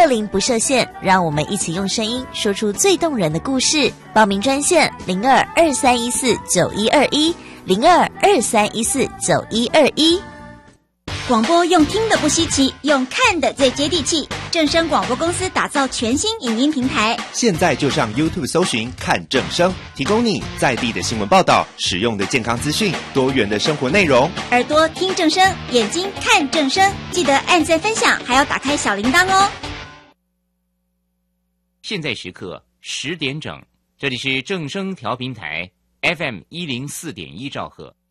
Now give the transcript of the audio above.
乐龄不设限，让我们一起用声音说出最动人的故事。报名专线02-2314-9121，02-2314-9121。 广播用听的不稀奇，用看的最接地气。正声广播公司打造全新影音平台， 现在就上 YouTube 搜寻看正声，提供你在地的新闻报道、实用的健康资讯、多元的生活内容。 耳朵听正声，眼睛看正声，记得按赞分享，还要打开小铃铛哦。 现在时刻10点整，这里是正声调频台 FM104.1兆赫。